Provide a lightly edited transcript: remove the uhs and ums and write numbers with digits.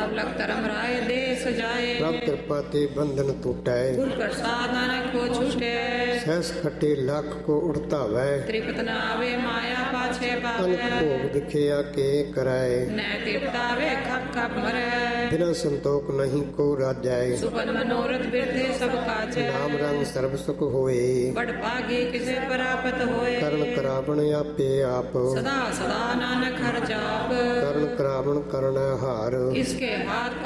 तब लग धर्म राय देश जाए। प्रभ कृपा ते बंधन टूटै। गुर प्रसाद नानक को छूटे। सहस खटे लाख को उड़तावै। त्रिपत न आवे माया पाछे अनक पावे। भोग दिखिया के कराए। न तीर्तावे खप खप मरे। बिना संतोख नहीं को राजाए। सुपन मनोरथ बिरथे सब काजे। नाम रंग सर्व सुख होए। बड़ भागी किसे प्राप्त होए। करण करावण आपे आप। सदा सदा नानक हर जाप। करण करावण करण हार। इसके हाथ